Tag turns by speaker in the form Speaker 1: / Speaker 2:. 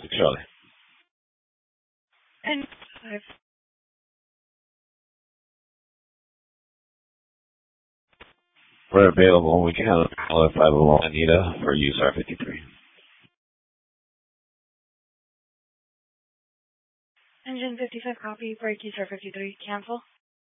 Speaker 1: Charlie.
Speaker 2: And 5.
Speaker 1: We're available. We can handle caller 501 Anita for USAR 53.
Speaker 2: Engine 55 copy, break user 53, cancel.